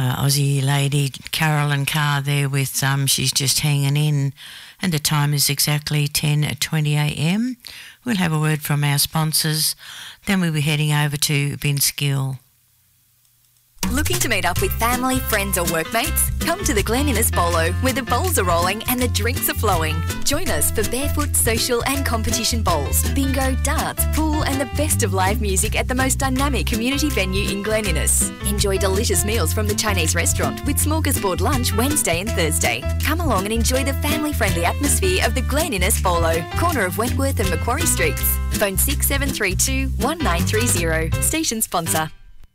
Aussie lady Carolyn Carr there with She's Just Hanging In, and the time is exactly 10:20 a.m. We'll have a word from our sponsors, then we'll be heading over to Ben Skill. Looking to meet up with family, friends or workmates? Come to the Glen Innes Bolo, where the bowls are rolling and the drinks are flowing. Join us for barefoot, social and competition bowls, bingo, darts, pool and the best of live music at the most dynamic community venue in Glen Innes. Enjoy delicious meals from the Chinese restaurant with smorgasbord lunch Wednesday and Thursday. Come along and enjoy the family-friendly atmosphere of the Glen Innes Bolo, corner of Wentworth and Macquarie Streets. Phone 6732 1930. Station sponsor.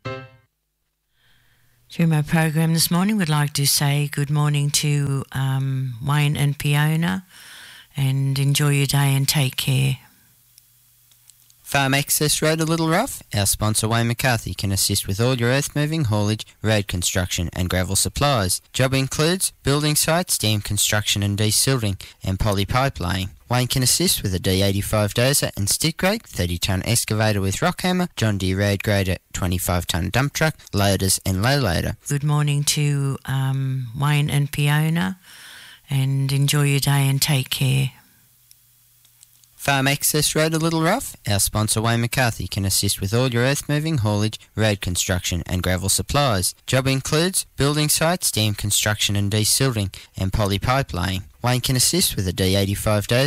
During my program this morning, we'd like to say good morning to Wayne and Fiona, and enjoy your day and take care. Farm Access Road a little rough? Our sponsor Wayne McCarthy can assist with all your earth moving, haulage, road construction and gravel supplies. Job includes building sites, dam construction and desilting and poly pipe laying. Wayne can assist with a D85 dozer and stick rake, 30-tonne excavator with rock hammer, John Deere road grader, 25-tonne dump truck, loaders and low loader. Good morning to Wayne and Fiona, and enjoy your day and take care. Farm Access Road a little rough? Our sponsor Wayne McCarthy can assist with all your earth moving, haulage, road construction and gravel supplies. Job includes building sites, dam construction and desilting and poly pipe laying. Wayne can assist with a D85 dozer